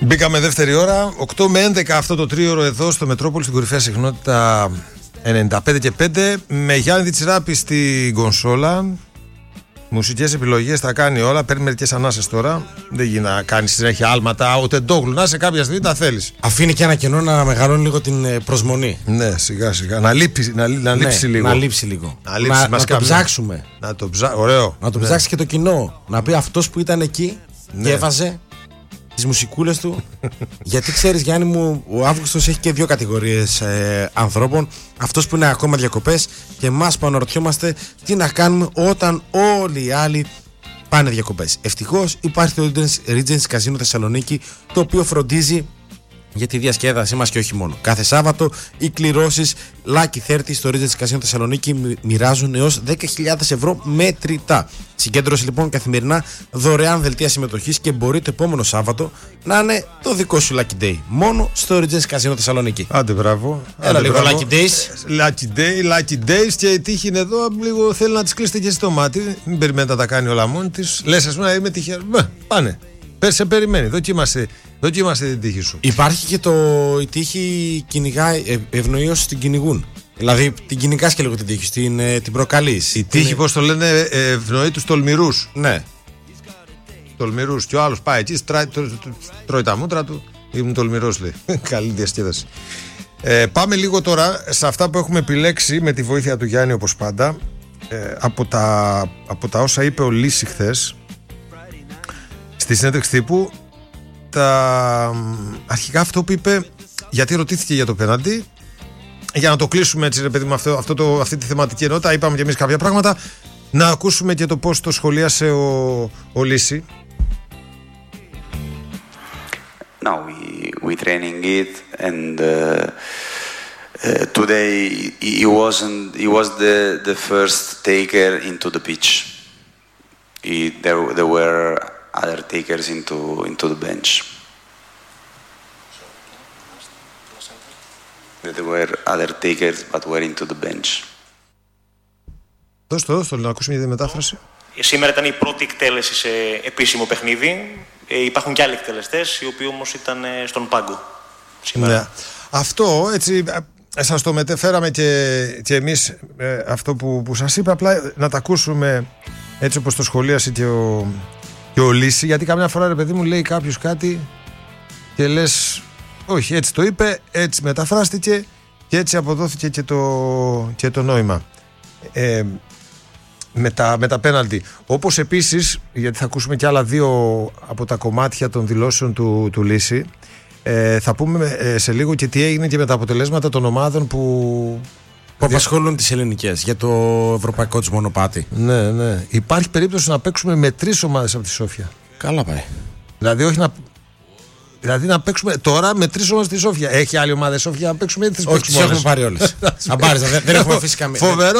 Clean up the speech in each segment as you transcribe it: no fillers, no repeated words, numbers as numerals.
Μπήκαμε δεύτερη ώρα, 8 με 11 αυτό το τρίωρο εδώ στο Μετρόπολη, στην κορυφαία συχνότητα 95 και 5, με Γιάννη Διτσιράπη στην κονσόλα. Μουσικές επιλογές τα κάνει όλα, παίρνει μερικές ανάσες τώρα. Δεν γίνει να κάνει συνέχεια άλματα, ούτε ντόγλου, να σε κάποια στιγμή τα θέλεις. Αφήνει και ένα κενό να μεγαλώνει λίγο την προσμονή. Ναι, σιγά σιγά. Να λείψει λίγο. Να λείψει λίγο. Να το ψάξουμε. Ωραίο. Να το ψάξει και το κοινό. Να πει αυτός που ήταν εκεί και έβαζε τις μουσικούλες του. Γιατί ξέρεις, Γιάννη μου, ο Αύγουστος έχει και δύο κατηγορίες ανθρώπων. Αυτός που είναι ακόμα διακοπές και εμάς που αναρωτιόμαστε τι να κάνουμε όταν όλοι οι άλλοι πάνε διακοπές. Ευτυχώς υπάρχει το Regency Casino Θεσσαλονίκη, το οποίο φροντίζει για τη διασκέδασή μας και όχι μόνο. Κάθε Σάββατο οι κληρώσεις Lucky 30 στο Regency Casino Θεσσαλονίκη μοιράζουν έως 10.000 ευρώ μέτρητα. Συγκέντρωση λοιπόν καθημερινά δωρεάν δελτία συμμετοχής και μπορεί το επόμενο Σάββατο να είναι το δικό σου Lucky Day. Μόνο στο Regency Casino Θεσσαλονίκη. Άντε μπράβο. Έλα λίγο Lucky Days. Lucky Days, και η τύχη είναι εδώ. Λίγο θέλει να της κλείσετε και στο μάτι. Μην περιμένετε να τα κάνει όλα μόνη της. Λες, ας πούμε, είμαι τυχερό. Πάνε. Σε περιμένει. Δοκίμασε την τύχη σου. Υπάρχει και η τύχη κυνηγάει, ευνοεί όσοι την κυνηγούν. Δηλαδή την κυνηγάς και λίγο την τύχη, την προκαλείς. Η τύχη, πώς το λένε, ευνοεί τους τολμηρούς. Ναι. Τολμηρούς. Και ο άλλος πάει εκεί, τρώει τα μούτρα του. Ήμουν τολμηρός, λέει. Καλή διασκέδαση. Πάμε λίγο τώρα σε αυτά που έχουμε επιλέξει με τη βοήθεια του Γιάννη, όπως πάντα. Από τα όσα είπε ο Λύση χθες στη συνέντευξη τύπου, αρχικά αυτό που είπε, γιατί ρωτήθηκε για το πέναντι, για να το κλείσουμε έτσι, ρε παιδί μου, αυτή τη θεματική ενότητα, είπαμε και εμείς κάποια πράγματα, να ακούσουμε και το πώς το σχολίασε ο Λύση. Now we training it and today he was the first taker into the pitch. There were other takers into the bench. There were other takers but were into the bench. Δώσ' το να ακούσουμε τη μετάφραση. Σήμερα ήταν η πρώτη εκτέλεση σε επίσημο παιχνίδι. Υπάρχουν και άλλοι εκτελεστές, οι οποίοι όμως ήταν στον πάγκο σήμερα. Ναι. Αυτό έτσι σας το μετέφεραμε και εμείς, αυτό που σας είπα, απλά να τα ακούσουμε έτσι όπως το σχολίασε και ο Λύση, γιατί καμιά φορά, ρε παιδί μου, λέει κάποιος κάτι και λες όχι, έτσι το είπε, έτσι μεταφράστηκε και έτσι αποδόθηκε και το νόημα. Με τα πέναλτι. Όπως επίσης, γιατί θα ακούσουμε και άλλα δύο από τα κομμάτια των δηλώσεων του Λύση, θα πούμε σε λίγο και τι έγινε και με τα αποτελέσματα των ομάδων που απασχολούν τις ελληνικές για το ευρωπαϊκό τους μονοπάτι. Ναι. Υπάρχει περίπτωση να παίξουμε με 3 ομάδες από τη Σόφια. Καλά πάει. Δηλαδή να παίξουμε τώρα με 3 ομάδες στη Σόφια. Έχει άλλη ομάδα Σόφια να παίξουμε ή τις παίξουμε? Όχι, τις έχουμε πάρει όλες. Δεν έχουμε αφήσει καμία.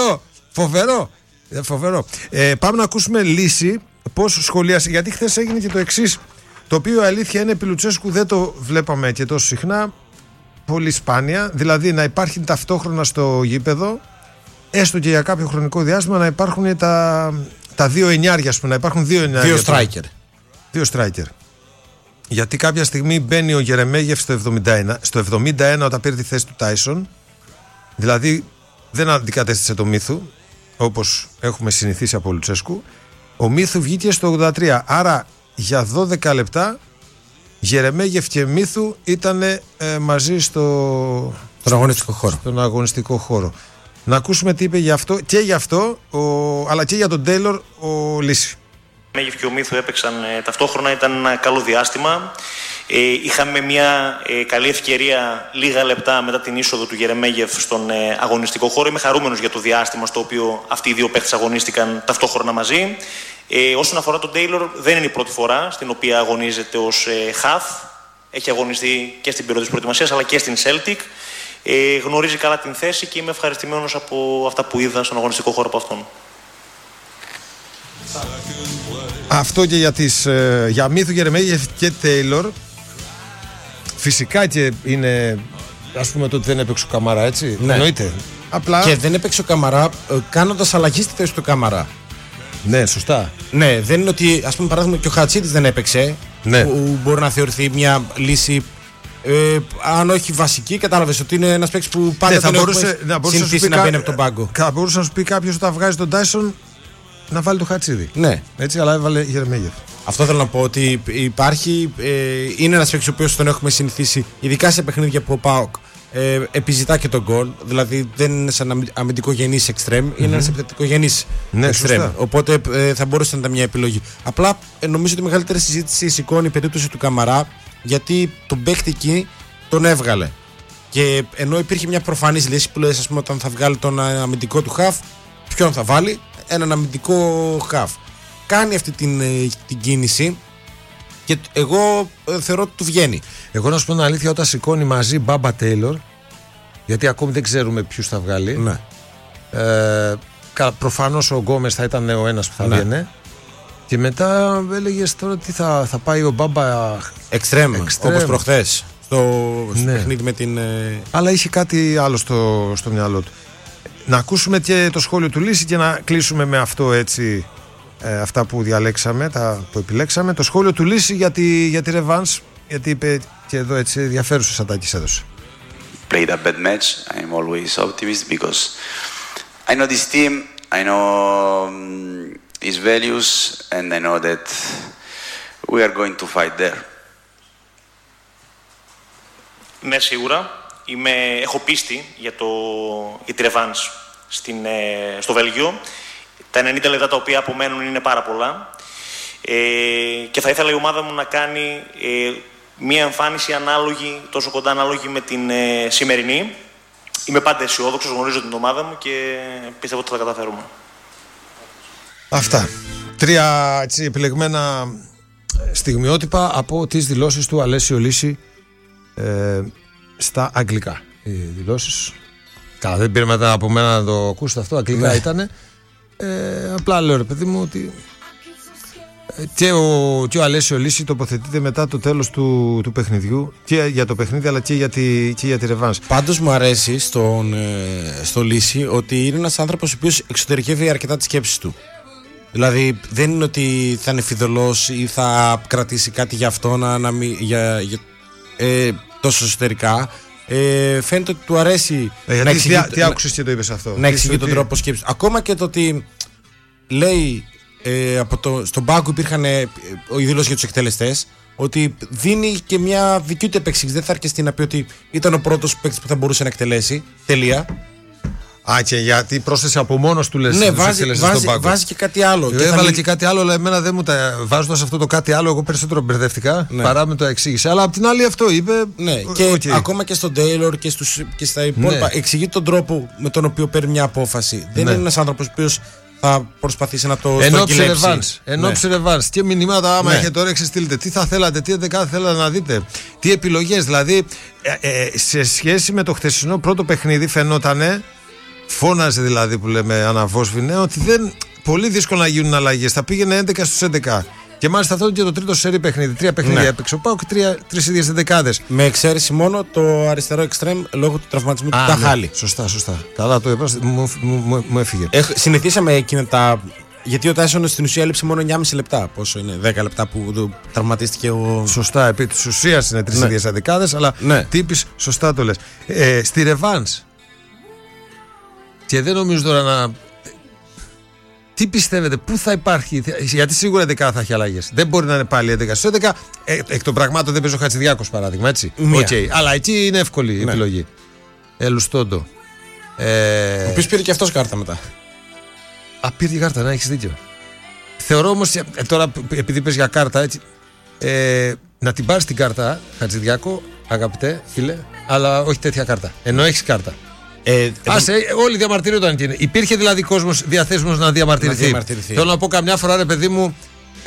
Φοβερό. Πάμε να ακούσουμε Λύση πώς σχολίασε, γιατί χθες έγινε και το εξής, το οποίο αλήθεια είναι, επί Λουτσέσκου δεν το βλέπαμε και τόσο συχνά, πολύ σπάνια, δηλαδή να υπάρχει ταυτόχρονα στο γήπεδο, έστω και για κάποιο χρονικό διάστημα, να υπάρχουν τα δύο εννιάρια, να υπάρχουν δύο εννιάρια. Δύο striker. Γιατί κάποια στιγμή μπαίνει ο Γερεμέγεφ στο 71 όταν πήρε τη θέση του Τάισον, δηλαδή δεν αντικατέστησε το Μίθου όπως έχουμε συνηθίσει από Λουτσέσκου. Ο Μίθου βγήκε στο 83, άρα για 12 λεπτά Γερεμέγεφ και Μίθου ήταν μαζί στον αγωνιστικό χώρο. Να ακούσουμε τι είπε γι' αυτό, αλλά και για τον Τέιλορ ο Λύση. Ο Γερεμέγεφ και ο Μίθου έπαιξαν ταυτόχρονα, ήταν ένα καλό διάστημα. Είχαμε μια καλή ευκαιρία λίγα λεπτά μετά την είσοδο του Γερεμέγεφ στον αγωνιστικό χώρο. Είμαι χαρούμενος για το διάστημα στο οποίο αυτοί οι δύο παίχτες αγωνίστηκαν ταυτόχρονα μαζί. Όσον αφορά τον Τέιλορ, δεν είναι η πρώτη φορά στην οποία αγωνίζεται ως half. Έχει αγωνιστεί και στην περίοδο της προετοιμασίας αλλά και στην Celtic. Γνωρίζει καλά την θέση και είμαι ευχαριστημένος από αυτά που είδα στον αγωνιστικό χώρο από αυτόν. Αυτό και για Μίθου, Γερεμέγεφ και Τέιλορ. Φυσικά και είναι, ας πούμε, το ότι δεν έπαιξε ο Καμαρά, έτσι. Ναι. Εννοείται. Απλά... Και δεν έπαιξε ο Καμαρά κάνοντας αλλαγή στη θέση του Καμαρά. Ναι, σωστά. Ναι, δεν είναι ότι, ας πούμε, παράδειγμα, και ο Χατσίτης δεν έπαιξε Ναι. Που μπορεί να θεωρηθεί μια λύση. Αν όχι βασική, κατάλαβες ότι είναι ένας παίκτης που πάντα θα τον μπορούσε συνηθίσει να μπαίνει από τον πάγκο. Θα μπορούσε να σου πει κάποιος όταν βγάζει τον Τάισον να βάλει το Χατσίδη. Ναι. Έτσι, αλλά έβαλε Γερεμέγεφ. Αυτό θέλω να πω, ότι υπάρχει. Είναι ένας παίκτης ο οποίος τον έχουμε συνηθίσει, ειδικά σε παιχνίδια που ο ΠΑΟΚ επιζητά και τον γκολ. Δηλαδή δεν είναι σαν αμυντικογενής εξτρέμ, είναι ένας επιθετικογενής εξτρέμ. Οπότε θα μπορούσε να ήταν μια επιλογή. Απλά νομίζω ότι η μεγαλύτερη συζήτηση σηκώνει η περίπτωση του Καμαρά, γιατί τον παίκτη εκεί τον έβγαλε. Και ενώ υπήρχε μια προφανής λύση που λέει, ας πούμε, όταν θα βγάλει τον αμυντικό του χαφ, ποιον θα βάλει? Έναν αμυντικό χαφ. Κάνει αυτή την κίνηση και εγώ θεωρώ ότι του βγαίνει. Εγώ να σου πω την αλήθεια, όταν σηκώνει μαζί Μπάμπα Τέιλορ, γιατί ακόμη δεν ξέρουμε ποιους θα βγάλει. Ναι. Προφανώς ο Γκόμες θα ήταν ο ένας που θα βγαίνει. Και μετά έλεγες τώρα τι θα πάει ο Μπάμπα Εξτρέμ, όπως προχθές στο παιχνίδι με την. Αλλά είχε κάτι άλλο στο μυαλό του. Να ακούσουμε και το σχόλιο του Λύση και να κλείσουμε με αυτό, έτσι, αυτά που διαλέξαμε, που επιλέξαμε. Το σχόλιο του Λύση για τη ρεβάνς, γιατί είπε και εδώ έτσι ενδιαφέρουσες ατάκες έδωσε. Played a bad match. I'm always optimist because I know this team, I know his values, and I know that we are going to fight there. Ναι, σίγουρα. Έχω πίστη για τη ρεβάνς στο Βέλγιο. Τα 90 λεπτά τα οποία απομένουν είναι πάρα πολλά. Και θα ήθελα η ομάδα μου να κάνει μία εμφάνιση ανάλογη, τόσο κοντά ανάλογη με την σημερινή. Είμαι πάντα αισιόδοξος, γνωρίζω την ομάδα μου και πιστεύω ότι θα τα καταφέρουμε. Αυτά. 3 έτσι επιλεγμένα στιγμιότυπα από τις δηλώσεις του Αλέσιο Λύση στα αγγλικά. Οι δηλώσεις. Καλά, δεν πήρε μετά από μένα να το ακούσετε αυτό. Αγγλικά ήτανε. Απλά λέω, ρε παιδί μου, ότι και ο Αλέσιο Λύση τοποθετείται μετά το τέλος του παιχνιδιού και για το παιχνίδι, αλλά και για τη ρεβάνς. Πάντως μου αρέσει στο Λύση ότι είναι ένας άνθρωπος ο οποίος εξωτερικεύει αρκετά τις σκέψεις του. Δηλαδή δεν είναι ότι θα είναι φιδωλός ή θα κρατήσει κάτι για αυτό τόσο εσωτερικά. Φαίνεται ότι του αρέσει να εξηγεί. Τι άκουσες και το είπες αυτό? Να εξηγεί τον τρόπο σκέψης. Ακόμα και το ότι λέει στον πάγκο υπήρχαν η δήλωση για τους εκτελεστές, ότι δίνει και μια δική του επεξήγηση. Δεν θα αρκεστεί να πει ότι ήταν ο πρώτος παίκτης που θα μπορούσε να εκτελέσει. Τελεία. Και γιατί πρόσθεσε από μόνος του, λες. Ναι, βάζει και κάτι άλλο. Έβαλε και κάτι άλλο, αλλά εμένα δεν μου τα. Βάζοντας αυτό το κάτι άλλο, εγώ περισσότερο μπερδευτικά παρά με το εξήγησε. Αλλά απ' την άλλη αυτό είπε. Ναι, και ακόμα και στον Τέιλορ και στα υπόλοιπα εξηγεί τον τρόπο με τον οποίο παίρνει μια απόφαση. Δεν είναι ένας άνθρωπος ο οποίος θα προσπαθήσει να το στρογγυλέψει. Ενόψει ρεβάνς. Και μηνύματα, άμα έχετε όρεξη, στείλτε. Τι θα θέλατε, τι δεν θέλατε να δείτε. Τι επιλογές. Δηλαδή, σε σχέση με το χθεσινό πρώτο παιχνίδι, φαινότανε. Φώναζε δηλαδή, που λέμε, αναβόσβηνε, ότι πολύ δύσκολο να γίνουν αλλαγές. Θα πήγαινε 11 στους 11. Και μάλιστα αυτό και το τρίτο σερί παιχνίδι. 3 παιχνίδια έπαιξε ο ΠΑΟΚ και 3 ίδιες δεκάδες. Με εξαίρεση μόνο το αριστερό εξτρέμ λόγω του τραυματισμού του Ταχάλη. Σωστά. Καλά το είπα, μου έφυγε. Συνηθίσαμε εκείνα τα. Γιατί ο Τάισον στην ουσία έλειψε μόνο 9,5 λεπτά. Πόσο είναι, 10 λεπτά που τραυματίστηκε ο. Σωστά, επί της ουσίας είναι 3 ίδιες δεκάδες, αλλά τύπης, σωστά το λες. Στη ρεβάνς. Και δεν νομίζω τώρα να. Τι πιστεύετε, πού θα υπάρχει? Γιατί σίγουρα 11 θα έχει αλλαγές. Δεν μπορεί να είναι πάλι 11 στους 11. Εκ των πραγμάτων δεν παίζει ο Χατζηδιάκος, παράδειγμα, έτσι. Okay. Αλλά εκεί είναι εύκολη η επιλογή. Ελουστόντο. Ο οποίος πήρε και αυτός κάρτα μετά. Πήρε και κάρτα, να έχεις δίκιο. Θεωρώ όμως, τώρα επειδή πες για κάρτα, έτσι. Να την πάρεις την κάρτα, Χατζηδιάκο, αγαπητέ φίλε, αλλά όχι τέτοια κάρτα. Ενώ έχεις κάρτα. Όλοι διαμαρτυρούνταν. Υπήρχε δηλαδή κόσμος διαθέσιμος να διαμαρτυρηθεί. Θέλω να πω, καμιά φορά, ρε παιδί μου,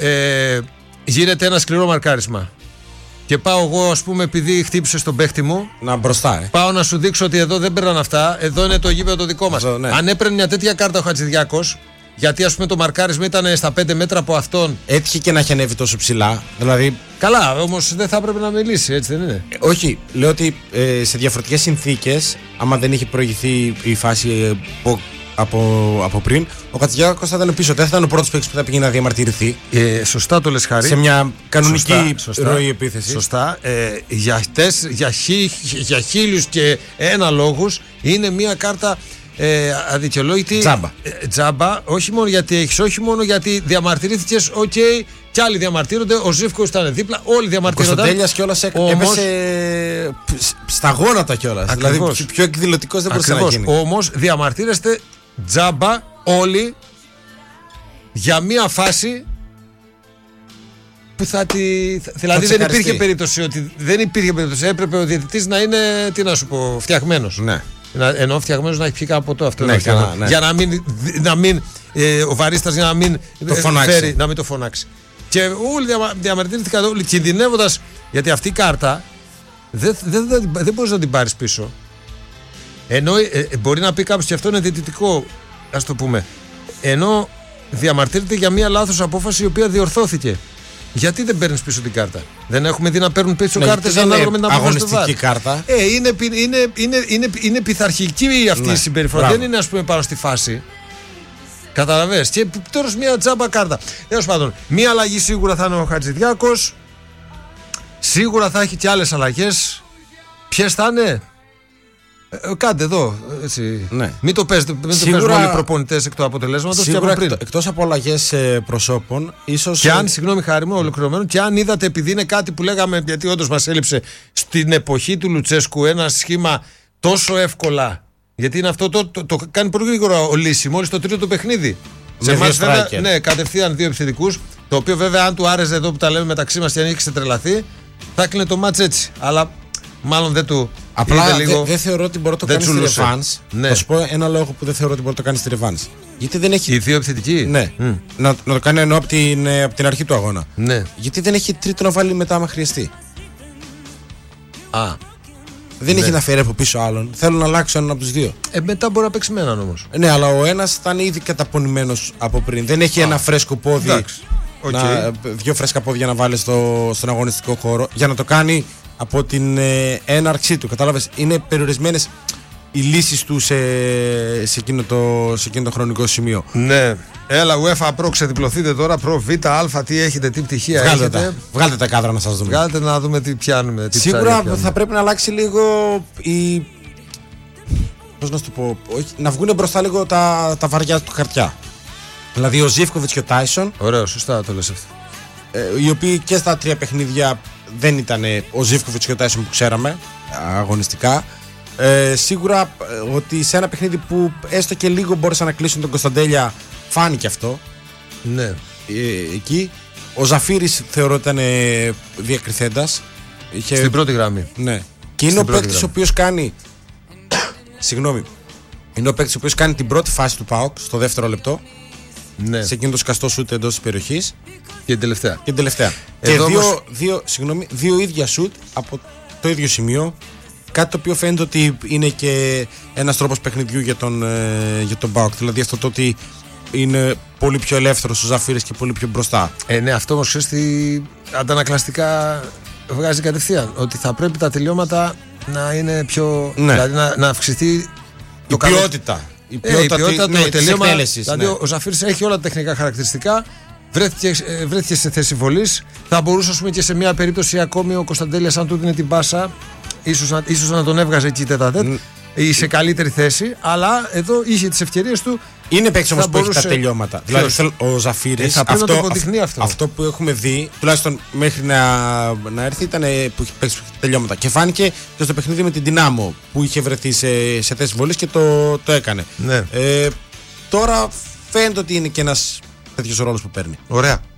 γίνεται ένα σκληρό μαρκάρισμα. Και πάω εγώ, ας πούμε, επειδή χτύπησε τον παίχτη μου. Να μπροστά, πάω να σου δείξω ότι εδώ δεν παίρναν αυτά. Εδώ είναι το γήπεδο το δικό μας. Αν έπαιρνε μια τέτοια κάρτα ο Χατζηδιάκος, γιατί ας πούμε το μαρκάρισμα ήταν στα 5 μέτρα από αυτόν. Έτυχε και να έχει ανέβει τόσο ψηλά. Δηλαδή. Καλά, όμως δεν θα έπρεπε να μιλήσει, έτσι δεν είναι? Όχι, λέω ότι σε διαφορετικές συνθήκες, άμα δεν είχε προηγηθεί η φάση από πριν, ο Χατζηδιάκος θα ήταν πίσω. Δεν θα ήταν ο πρώτος παίκτης που θα πήγε να διαμαρτυρηθεί. Σωστά το λες, Χαρή. Σε μια κανονική σωστά, ροή επίθεση. Σωστά. Για 1001 λόγους είναι μια κάρτα αδικαιολόγητη. Τζάμπα. Όχι μόνο γιατί έχεις, όχι μόνο γιατί διαμαρτυρήθηκες. Οκ, κι άλλοι διαμαρτύρονται. Ο Ζίβκος ήταν δίπλα. Όλοι διαμαρτύρονταν. Ο Κωνσταντέλιας κιόλας έπεσε στα γόνατα κιόλας. Δηλαδή πιο εκδηλωτικός δεν μπορούσε να γίνει. Όμως διαμαρτύρεστε τζάμπα όλοι για μια φάση που θα τη. Δηλαδή δεν υπήρχε περίπτωση ότι. Δεν υπήρχε περίπτωση. Έπρεπε ο διαιτητής να είναι, τι να σου πω, φτιαγμένος. Ναι. Ενώ φτιαγμένος να έχει πιει κάπου το αυτό. Ναι, ναι. Για να μην ο βαρίστας για να μην το φωνάξει. Να μην το φωνάξει. Και όλοι διαμαρτύρηθηκαν όλοι κινδυνεύοντας, γιατί αυτή η κάρτα δεν μπορείς να την πάρεις πίσω. Ενώ μπορεί να πει κάποιος και αυτό είναι διαιτητικό, ας το πούμε. Ενώ διαμαρτύρεται για μια λάθος απόφαση η οποία διορθώθηκε. Γιατί δεν παίρνεις πίσω την κάρτα? Δεν έχουμε δει να παίρνουν πίσω κάρτες ανάλογα με την απόφαση του ΒΑΡ. Κάρτα. Είναι πειθαρχική αυτή η συμπεριφορά. Δεν είναι, ας πούμε, πάνω στη φάση. Καταλαβες. Και τώρα μια τζάμπα κάρτα. Τέλος πάντων, μια αλλαγή σίγουρα θα είναι ο Χατζηδιάκος. Σίγουρα θα έχει και άλλες αλλαγές. Ποιες θα είναι? Κάντε εδώ. Έτσι. Ναι. Μην το παίζετε όλοι οι προπονητές εκ του αποτελέσματος. Σίγουρα εκτός από αλλαγές προσώπων, ίσως. Και αν, συγγνώμη, Χάρη μου, ολοκληρωμένο, και αν είδατε, επειδή είναι κάτι που λέγαμε, γιατί όντως μας έλειψε στην εποχή του Λουτσέσκου ένα σχήμα τόσο εύκολα. Γιατί είναι αυτό το κάνει πολύ γρήγορα ο Λύση, μόλις το τρίτο παιχνίδι. Σε εμάς βέβαια, ναι, κατευθείαν δύο επιθετικούς. Το οποίο βέβαια, αν του άρεσε εδώ που τα λέμε μεταξύ μας και αν είχε ξετρελαθεί, θα έκλεινε το μάτς έτσι. Αλλά μάλλον δεν του. Απλά δεν θεωρώ ότι μπορεί να το κάνει στη ρεβάνς. Ναι. Θα σου πω ένα λόγο που δεν θεωρώ ότι μπορεί να το κάνει στη ρεβάνς. Γιατί δεν έχει. Οι δύο επιθετικοί. Ναι. Να το κάνει ενώ από την αρχή του αγώνα. Ναι. Γιατί δεν έχει τρίτο να βάλει μετά, άμα χρειαστεί. Δεν ναι. έχει να φέρει από πίσω άλλον. Θέλω να αλλάξω έναν από τους δύο. Μετά μπορεί να παίξει με έναν όμως. Ναι, αλλά ο ένας ήταν ήδη καταπονημένος από πριν. Δεν έχει ένα φρέσκο πόδι. Δύο φρέσκα πόδια να βάλει στον αγωνιστικό χώρο για να το κάνει από την έναρξή του. Κατάλαβες, είναι περιορισμένες οι λύσεις του σε εκείνο το χρονικό σημείο. Ναι. Έλα, UEFA Pro, ξεδιπλωθείτε τώρα. Pro, Β, Α, τι έχετε, τι πτυχία έχετε. Βγάλτε τα κάδρα να σας δούμε. Βγάλτε να δούμε τι πιάνουμε. Τι σίγουρα θα πρέπει να αλλάξει λίγο η. Πώς να σου το πω, να βγουν μπροστά λίγο τα βαριά του χαρτιά. Δηλαδή ο Ζίβκοβιτς και ο Τάισον. Ωραίο, σωστά το λες αυτό. Οι οποίοι και στα τρία παιχνίδια δεν ήταν ο Ζίβκοβιτς και ο Τάισον που ξέραμε αγωνιστικά. Σίγουρα ότι σε ένα παιχνίδι που έστω και λίγο μπόρεσαν να κλείσουν τον Κωνσταντέλια, φάνηκε αυτό. Ναι. Εκεί ο Ζαφύρης θεωρώ ότι ήταν διακριθέντας. Στην πρώτη γραμμή. Ναι. Και είναι ο παίκτης ο οποίος κάνει. Συγγνώμη. Είναι ο παίκτης ο οποίος κάνει την πρώτη φάση του ΠΑΟΚ στο δεύτερο λεπτό. Ναι. Σε εκείνο το σκαστό σούτ εντός της περιοχής. Και την τελευταία. Και δύο ίδια σούτ από το ίδιο σημείο. Κάτι το οποίο φαίνεται ότι είναι και ένας τρόπος παιχνιδιού για τον ΠΑΟΚ. Δηλαδή αυτό το ότι είναι πολύ πιο ελεύθερος ο Ζαφύρης και πολύ πιο μπροστά. Ναι, αυτό όμως ξέρεις τι αντανακλαστικά βγάζει κατευθείαν. Ότι θα πρέπει τα τελειώματα να είναι πιο. Ναι. Δηλαδή να αυξηθεί η ποιότητα. Η ποιότητα του τελείωματος. Δηλαδή ο Ζαφύρης έχει όλα τα τεχνικά χαρακτηριστικά. Βρέθηκε σε θέση βολής. Θα μπορούσε, ας πούμε, και σε μια περίπτωση ακόμη ο Κωνσταντέλιας, αν του δίνει την πάσα, ίσως να τον έβγαζε εκεί τέτα-τέτ ή σε καλύτερη θέση. Αλλά εδώ είχε τις ευκαιρίες του. Είναι παίκτης όμως που έχει τα τελειώματα. Δηλαδή ο Ζαφύρης, αυτό που έχουμε δει, τουλάχιστον μέχρι να έρθει, ήταν που είχε παίξει τελειώματα. Και φάνηκε και στο παιχνίδι με την Δυνάμο που είχε βρεθεί σε θέση βολής και το έκανε. Ναι. Τώρα φαίνεται ότι είναι και ένας τέτοιος ρόλος που παίρνει. Ωραία.